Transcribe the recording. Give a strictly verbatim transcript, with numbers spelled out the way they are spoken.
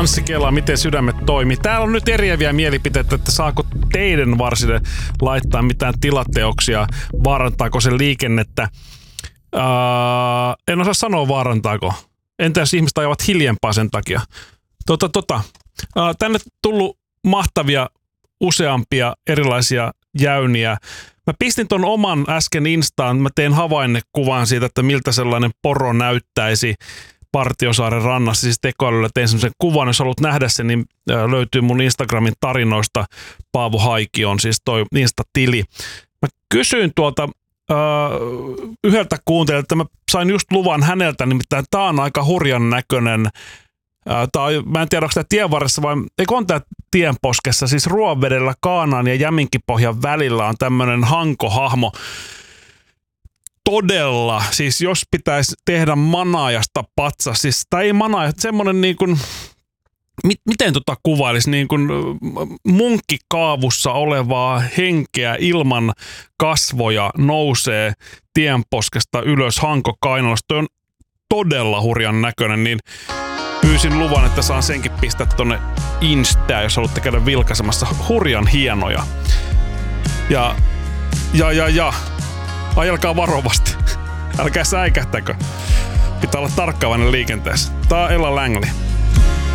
Anssi Kela, miten sydämet toimii. Täällä on nyt eriäviä mielipiteitä, että saako teidän varsille laittaa mitään tilateoksia, vaarantaako se liikennettä. Ää, en osaa sanoa vaarantaako. Entä jos ihmiset ajavat hiljempaa sen takia? Tota, tota. Ää, tänne tullut mahtavia useampia erilaisia jäyniä. Mä pistin ton oman äsken Instaan, mä tein havainnekuvan siitä, että miltä sellainen poro näyttäisi Partiosaaren rannassa, siis tekoälyllä tein semmoisen kuvan, jos haluat nähdä sen, niin löytyy mun Instagramin tarinoista, Paavo Haiki on siis toi Insta-tili. Mä kysyin tuolta äh, yhdeltä kuuntelijalta, että mä sain just luvan häneltä, nimittäin tää on aika hurjan näköinen. Äh, tää on, mä en tiedä, onko tää tienvarressa vai, eikö on tää tienposkessa, siis Ruovedellä Kaanaan ja Jäminkipohjan välillä on tämmönen hankohahmo. Todella, siis jos pitäisi tehdä manaajasta patsas, siis tai ei manaaja, semmoinen niin kuin, mit, miten tota kuvailisi, niin kuin munkkikaavussa olevaa henkeä ilman kasvoja nousee tienposkesta ylös Hanko Kainalosta. Toi on todella hurjan näköinen, niin pyysin luvan, että saan senkin pistää tonne Instaan, jos haluatte käydä vilkaisemassa. Hurjan hienoja. Ja, ja, ja, ja. Ajelkaa varovasti. Älkää säikähtäkö. Pitää olla tarkkaavainen liikenteessä. Tää on Ella Langley.